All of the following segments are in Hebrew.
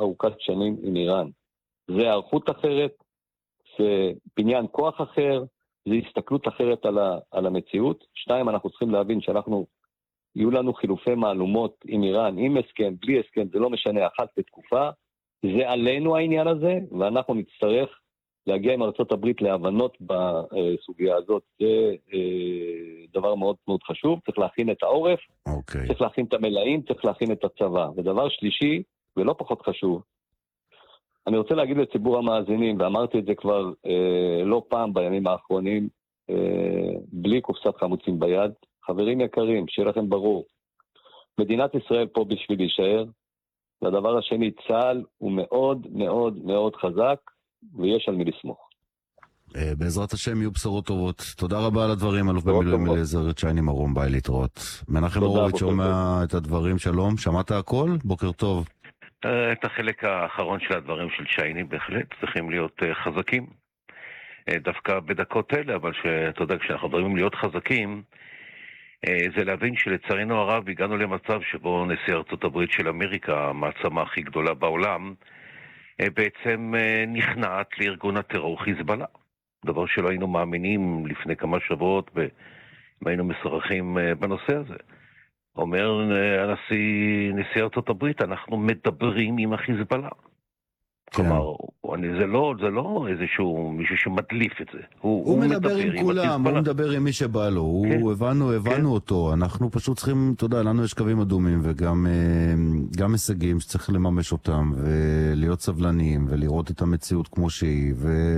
ארוכת שנים עם איראן. זה הערכות אחרת, זה בניין כוח אחר, זה הסתכלות אחרת על המציאות. 2, אנחנו צריכים להבין יהיו לנו חילופי מהלומות עם איראן, עם הסכם, בלי הסכם, זה לא משנה, אחת בתקופה, זה עלינו העניין הזה, ואנחנו נצטרך להגיע עם ארצות הברית להבנות בסוגיה הזאת. זה דבר מאוד מאוד חשוב, צריך להכין את העורף, צריך להכין את המלאים, צריך להכין את הצבא. ודבר שלישי, ולא פחות חשוב, אני רוצה להגיד לציבור המאזינים, ואמרתי את זה כבר לא פעם בימים האחרונים, בלי קופסת חמוצים ביד, חברים יקרים, שיהיה לכם ברור, מדינת ישראל פה בשביל להישאר. והדבר השני, צה"ל הוא מאוד מאוד מאוד חזק, ויש על מי לסמוך. בעזרת השם יהיו בשורות טובות. תודה רבה על הדברים, אלוף במילואים אליעזר צ'ייני מרום, ביי, להתראות. מנחם הורוביץ שומע את הדברים, שלום, שמעת הכל? בוקר טוב. את החלק האחרון של הדברים של צ'ייני בהחלט צריכים להיות חזקים, דווקא בדקות אלה, אבל שאתה יודע, כשאנחנו מדברים להיות חזקים, זה להבין שלצערנו הרב הגענו למצב שבו נשיא ארצות הברית של אמריקה, המעצמה הכי גדולה בעולם, בעצם נכנעת לארגון הטרור חיזבאללה. דבר שלא היינו מאמינים לפני כמה שבועות, והיינו משוחחים בנושא הזה. אומר נשיא ארצות הברית, אנחנו מדברים עם החיזבאללה. כלומר, זה לא איזשהו מישהו שמדליף את זה. הוא מדבר עם כולם, הוא מדבר עם מי שבא לו. הבנו אותו. אנחנו פשוט צריכים, אתה יודע, לנו יש קווים אדומים וגם הישגים שצריך לממש אותם ולהיות סבלניים ולראות את המציאות כמו שהיא.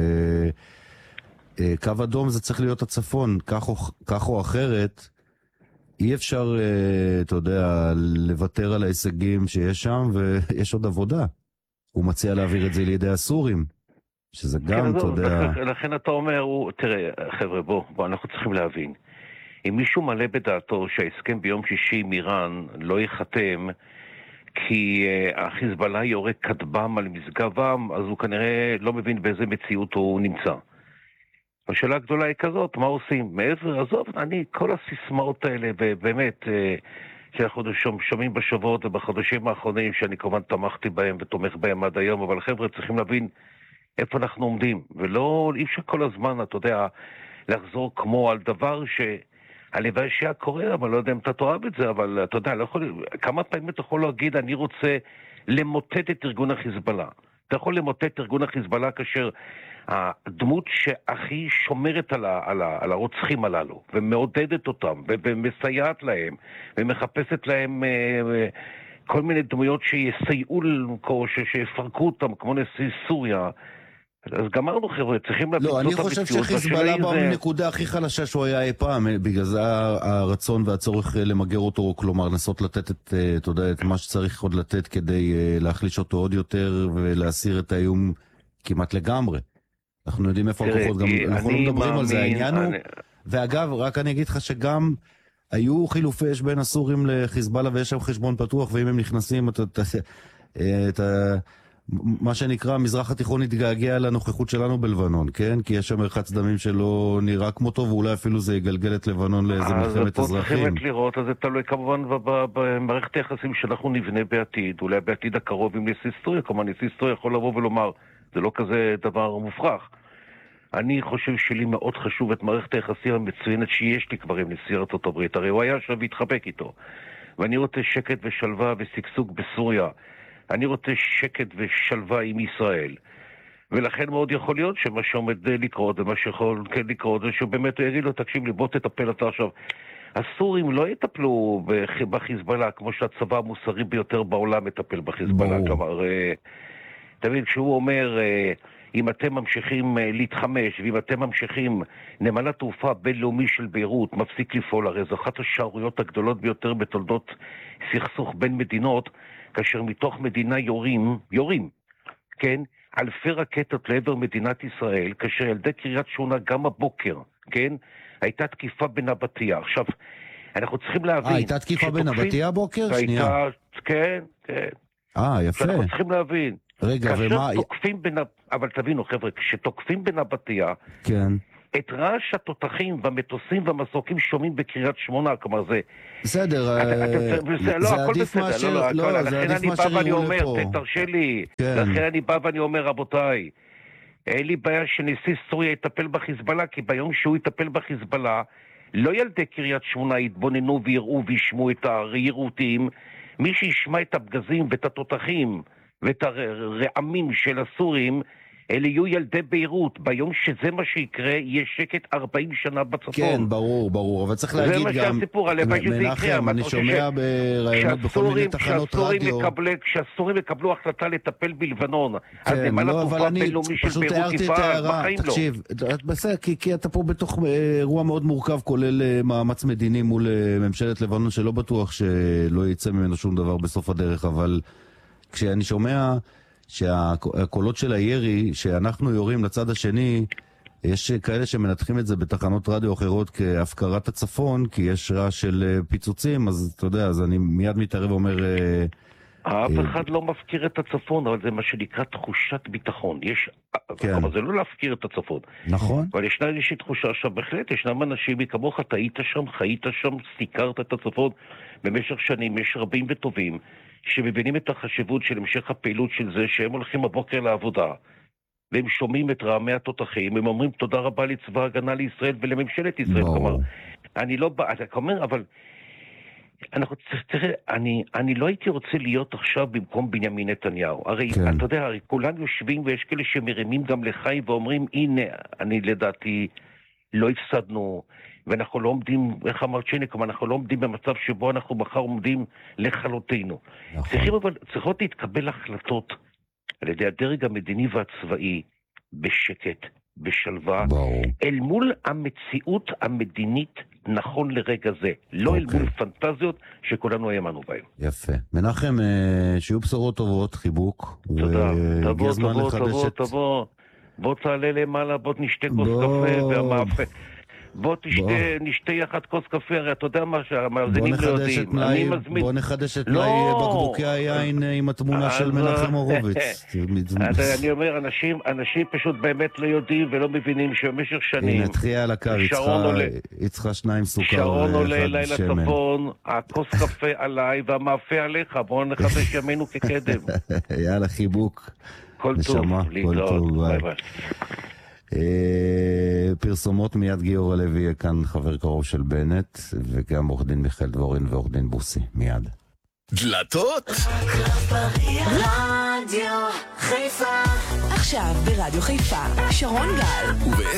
וקו אדום זה צריך להיות הצפון, כך או אחרת. אי אפשר, אתה יודע, לוותר על ההישגים שיש שם, ויש עוד עבודה. הוא מציע להעביר את זה לידי הסורים, שזה גם, אתה יודע... לכן אתה אומר, תראה, חבר'ה, בוא, אנחנו צריכים להבין. אם מישהו מלא בדעתו שההסכם ביום שישי עם איראן לא ייחתם, כי החיזבאללה יורה כטב"ם על משגבם, אז הוא כנראה לא מבין באיזה מציאות הוא נמצא. השאלה הגדולה היא כזאת, מה עושים? מעבר, עזוב, כל הסיסמאות האלה, ובאמת, שאנחנו שומעים בשבועות ובחודשים האחרונים, שאני כמובן תמכתי בהם ותומך בהם עד היום, אבל חבר'ה צריכים להבין איפה אנחנו עומדים, ולא, אי אפשר כל הזמן, אתה יודע, לחזור כמו על דבר שהלוואי שהיה קורה, אבל לא יודע אם אתה תאהב את זה, אבל אתה יודע, לא יכול, כמה פעמים אתה יכול להגיד, אני רוצה למוטט את ארגון החיזבאללה. אתה יכול למוטט את ארגון החיזבאללה כאשר הדמות שהכי שומרת על הרוצחים הללו, ומעודדת אותם, ומסייעת להם, ומחפשת להם כל מיני דמויות שיסייעו, שיפרקו אותם, כמו נשיא סוריה. אז גמרנו, חבר'ה, צריכים להבין לא, אני חושב שחיזבאללה בנקודה הכי חלשה שהוא היה אי פעם, בגלל זה הרצון והצורך למגר אותו, כלומר לנסות לתת אתה יודע, את מה שצריך עוד לתת כדי להחליש אותו עוד יותר ולהסיר את האיום כמעט לגמרי. אנחנו יודעים איפה הכוחות, גם אנחנו לא מדברים על זה, העניין הוא, ואגב, רק אני אגיד לך שגם היו חילופי אש בין הסורים לחיזבאללה ויש שם חשבון פתוח, ואם הם נכנסים, מה שנקרא, המזרח התיכון התגעגע לנוכחות שלנו בלבנון, כן? כי יש שם מרחץ דמים שלא נראה כמותו, ואולי אפילו זה יגלגל את לבנון לאיזה מלחמת אזרחים. אז פה צריכים לראות, אז זה תלוי כמובן במערכת היחסים שאנחנו נבנה בעתיד, אולי בעתיד הקרוב עם נשיא סוריה, כלומר נשיא סוריה יכול לבוא ולומר, זה לא כזה דבר מופרך. אני חושב שלי מאוד חשוב את מערכת היחסים המצוינת שיש לי כבר עם נשיא ארצות הברית, הרי הוא היה שם והתחבק איתו, ואני רוצה שקט ושלווה וסגסוג בסוריה, אני רוצה שקט ושלווה עם ישראל, ולכן מאוד יכול להיות שמה שעומד לקרות ומה שיכול כן לקרות זה שבאמת הוא יגיד לו, תקשיב לי, בוא תטפל אתה עכשיו. הסורים לא יטפלו בחיזבאללה כמו שהצבא המוסרי ביותר בעולם מטפל בחיזבאללה. כלומר, תבין, כשהוא אומר, אם אתם ממשיכים להתחמש, ואם אתם ממשיכים, נמל התעופה הבינלאומי של ביירות מפסיק לפעול, הרי זו אחת השערויות הגדולות ביותר בתולדות סכסוך בין מדינות, כאשר מתוך מדינה יורים, כן? אלפי רקטות לעבר מדינת ישראל, כאשר ילדי קריית שמונה גם הבוקר, כן? הייתה תקיפה בנבטיה. עכשיו, אנחנו צריכים להבין... הייתה תקיפה בנבטיה הבוקר? שנייה. כן. יפה. אנחנו צריכים להבין. רגע, ומה... אבל תבינו, חבר'ה, כשתוקפים בנבטיה, כן. את רעש התותחים והמטוסים והמסוקים שומעים בקריית שמונה, כלומר זה... בסדר, זה עדיף מאשר... לכן אני בא ואני אומר, תרשה לי, לכן אני בא ואני אומר, רבותיי, אין לי בעיה שנשיא סוריה יטפל בחיזבאללה, כי ביום שהוא יטפל בחיזבאללה, לא ילדי קריית שמונה יתבוננו ויראו וישמעו את הרעירותים, מי שישמע את הפגזים ואת התותחים ואת הרעמים של הסורים, אלה יהיו ילדי ביירות. ביום שזה מה שיקרה, יהיה שקט 40 שנה בצפון. כן, ברור, אבל צריך להגיד גם... זה מה שהסיפור, הלוואי שזה יקרה. אני שומע ברעיונות בכל מיני תחנות רדיו. כשהסורים יקבלו החלטה לטפל בלבנון, אז כן, למעלה לא, תקופה בינלאומי של ביירות יפעל, בחיים לא. תקשיב, בסדר, כי אתה פה בתוך אירוע מאוד מורכב, כולל מאמץ מדיני מול ממשלת לבנון, שלא בטוח שלא יצא ממנו שום דבר בסוף הדרך, אבל כשאני שומע שהקולות של הירי, שאנחנו יורים לצד השני, יש כאלה שמנתחים את זה בתחנות רדיו אחרות כהפקרת הצפון, כי יש רעש של פיצוצים, אז אתה יודע, אז אני מיד מתערב ואומר... אף אחד לא מפקיר את הצפון, אבל זה מה שנקרא תחושת ביטחון. אבל זה לא להפקיר את הצפון. נכון. אבל ישנה איזושהי תחושה שבהחלט ישנם אנשים כמוך, אתה היית שם, חיית שם, סיקרת את הצפון במשך שנים, יש רבים וטובים, שמבינים את החשיבות של המשך הפעילות של זה, שהם הולכים בבוקר לעבודה, והם שומעים את רעמי התותחים, הם אומרים תודה רבה לצבא ההגנה לישראל ולממשלת ישראל. כלומר, אני לא בא, אתה אומר, אבל תראה, אני לא הייתי רוצה להיות עכשיו במקום בנימין נתניהו. הרי, אתה יודע, הרי כולם יושבים ויש כאלה שמרימים גם לחיים ואומרים, הנה, אני לדעתי לא הפסדנו, ואנחנו לא עומדים, איך אמרת שניק, אנחנו לא עומדים במצב שבו אנחנו מחר עומדים לכלותנו. צריכות להתקבל החלטות על ידי הדרג המדיני והצבאי בשקט, בשלווה, אל מול המציאות המדינית נכון לרגע זה, לא אל מול פנטזיות שכולנו האמנו בהן. יפה. מנחם, שיהיו בשורות טובות, חיבוק. תודה. תבוא, בוא תעלה למעלה, בוא נשתה כוס קפה והמאפה. בוא נשתה יחד כוס קפה, הרי אתה יודע מה שהמאזינים לא יודעים. בוא נחדש את מלאי בקבוקי היין עם התמונה של מנחם הורוביץ. אני אומר, אנשים פשוט באמת לא יודעים ולא מבינים שבמשך שנים... הנה, תחייה על הקר, יצחה 2 סוכר. שרון עולה אליי לצפון, הכוס קפה עליי והמאפה עליך, בואו נחדש ימינו כקדם. יאללה, חיבוק. כל טוב, להתראות. ביי ביי. פרסומות, מיד גיורא הלוי יהיה כאן, חבר קרוב של בנט, וגם עורך דין מיכאל דבורין ועורך דין בוסי, מיד. דלתות רדיו חיפה, עכשיו ברדיו חיפה, שרון גל